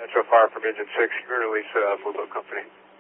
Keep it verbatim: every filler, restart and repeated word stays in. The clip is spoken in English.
Metro Fire from Engine six, you're release uh, Full Boat Company.